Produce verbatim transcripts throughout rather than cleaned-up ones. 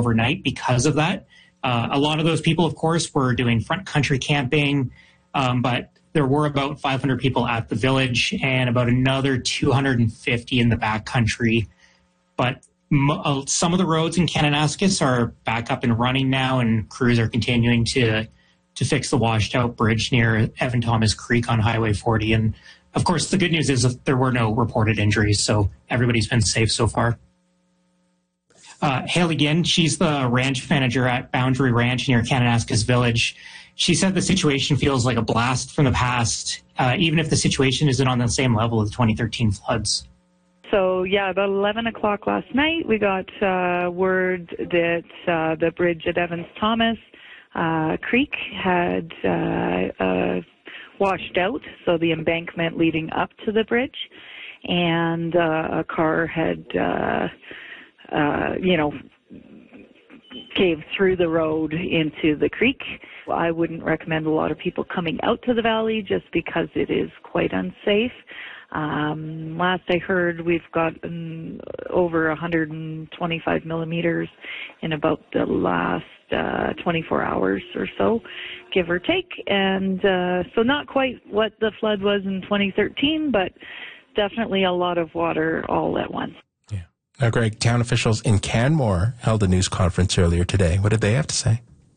overnight because of that. Uh, a lot of those people, of course, were doing front country camping, um, but there were about five hundred people at the village and about another two hundred fifty in the backcountry. But mo- uh, some of the roads in Kananaskis are back up and running now, and crews are continuing to to fix the washed out bridge near Evan Thomas Creek on Highway forty. And of course, the good news is that there were no reported injuries, so everybody's been safe so far. Uh, Haley Ginn, she's the ranch manager at Boundary Ranch near Kananaskis Village. She said the situation feels like a blast from the past, uh, even if the situation isn't on the same level as the twenty thirteen floods. So, yeah, about eleven o'clock last night, we got uh, word that uh, the bridge at Evans Thomas uh, Creek had uh, uh, washed out, so the embankment leading up to the bridge, and uh, a car had... Uh, Uh, you know, caved through the road into the creek. I wouldn't recommend a lot of people coming out to the valley just because it is quite unsafe. Um, last I heard, we've got um, over one hundred twenty-five millimeters in about the last uh, twenty-four hours or so, give or take. And uh, so not quite what the flood was in twenty thirteen, but definitely a lot of water all at once. Now, Greg, town officials in Canmore held a news conference earlier today. What did they have to say?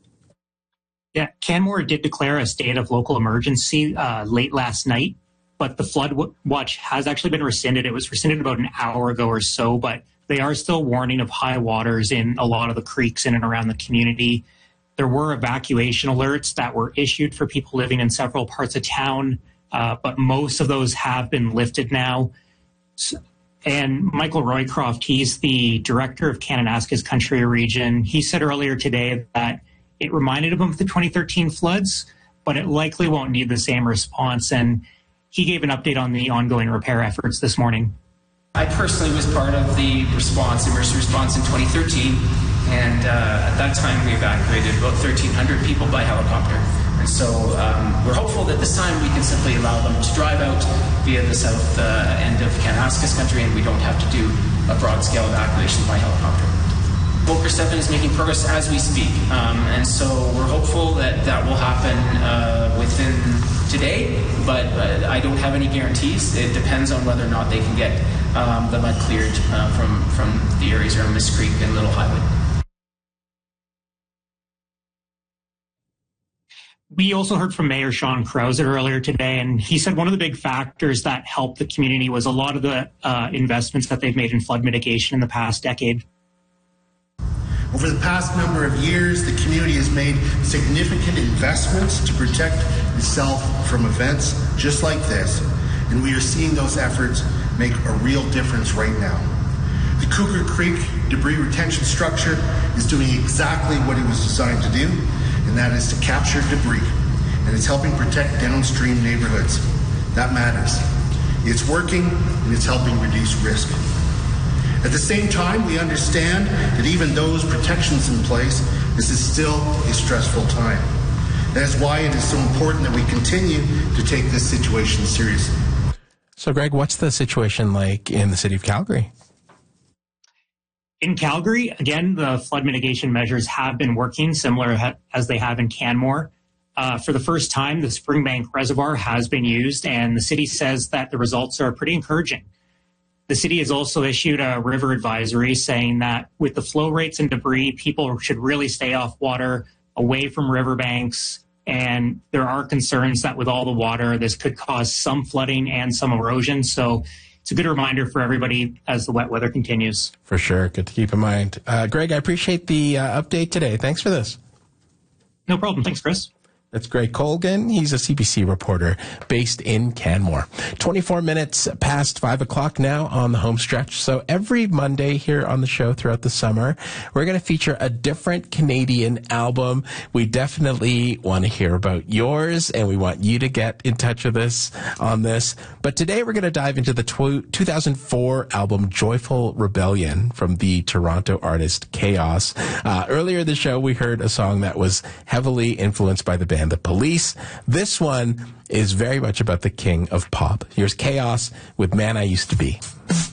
Yeah, Canmore did declare a state of local emergency uh, late last night, but the flood w- watch has actually been rescinded. It was rescinded about an hour ago or so, but they are still warning of high waters in a lot of the creeks in and around the community. There were evacuation alerts that were issued for people living in several parts of town, uh, but most of those have been lifted now. So, And Michael Roycroft, he's the director of Kananaskis Country Region. He said earlier today that it reminded him of the twenty thirteen floods, but it likely won't need the same response. And he gave an update on the ongoing repair efforts this morning. I personally was part of the response, emergency response in twenty thirteen, and uh, at that time we evacuated about thirteen hundred people by helicopter. And so um, we're hopeful that this time we can simply allow them to drive out via the south uh, end of Kananaskis country, and we don't have to do a broad-scale evacuation by helicopter. Volker Steffen is making progress as we speak, um, and so we're hopeful that that will happen uh, within today, but uh, I don't have any guarantees. It depends on whether or not they can get um, the mud cleared uh, from, from the areas around Miss Creek and Little Highway. We also heard from Mayor Sean Krauser earlier today, and he said one of the big factors that helped the community was a lot of the uh, investments that they've made in flood mitigation in the past decade. Over the past number of years, the community has made significant investments to protect itself from events just like this, and we are seeing those efforts make a real difference right now. The Cougar Creek debris retention structure is doing exactly what it was designed to do, and that is to capture debris, and it's helping protect downstream neighborhoods. That matters. It's working, and it's helping reduce risk. At the same time, we understand that even those protections in place, this is still a stressful time. That is why it is so important that we continue to take this situation seriously. So, Greg, what's the situation like in the city of Calgary? In Calgary, again, the flood mitigation measures have been working similar ha- as they have in Canmore. Uh, for the first time, the Springbank Reservoir has been used, and the city says that the results are pretty encouraging. The city has also issued a river advisory saying that with the flow rates and debris, people should really stay off water, away from riverbanks, and there are concerns that with all the water, this could cause some flooding and some erosion. So it's a good reminder for everybody as the wet weather continues. For sure. Good to keep in mind. Uh, Greg, I appreciate the uh, update today. Thanks for this. No problem. Thanks, Chris. That's Greg Colgan. He's a C B C reporter based in Canmore. twenty-four minutes past five o'clock now on the home stretch. So every Monday here on the show throughout the summer, we're going to feature a different Canadian album. We definitely want to hear about yours, and we want you to get in touch with us on this. But today we're going to dive into the tw- two thousand four album Joyful Rebellion from the Toronto artist Chaos. Uh, earlier in the show, we heard a song that was heavily influenced by the band The Police. This one is very much about the king of pop. Here's Chaos with Man I Used to Be.